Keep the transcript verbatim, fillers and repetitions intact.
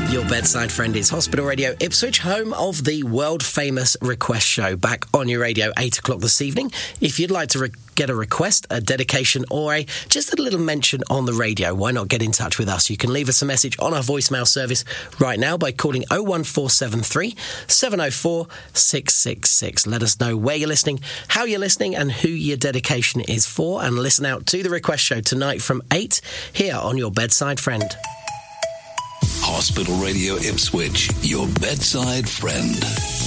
Your bedside friend is Hospital Radio Ipswich, home of the world-famous Request Show, back on your radio, eight o'clock this evening. If you'd like to re- get a request, a dedication, or a just a little mention on the radio, why not get in touch with us? You can leave us a message on our voicemail service right now by calling oh one four seven three, seven oh four, six six six. Let us know where you're listening, how you're listening, and who your dedication is for, and listen out to the Request Show tonight from eight here on Your Bedside Friend. Hospital Radio Ipswich, your bedside friend.